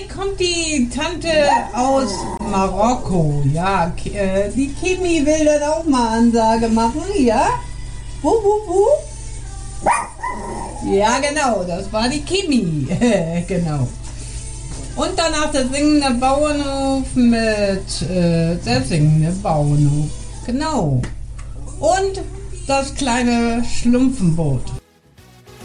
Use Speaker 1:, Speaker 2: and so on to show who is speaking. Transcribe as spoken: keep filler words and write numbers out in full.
Speaker 1: kommt die Tante aus Marokko. Ja, Ki- äh, die Kimi will dann auch mal Ansage machen, ja? Wuh, wuh, wuh. Ja, genau, das war die Kimi. Genau. Und danach der singende Bauernhof mit äh, der singende Bauernhof. Genau. Und das kleine Schlumpfenboot.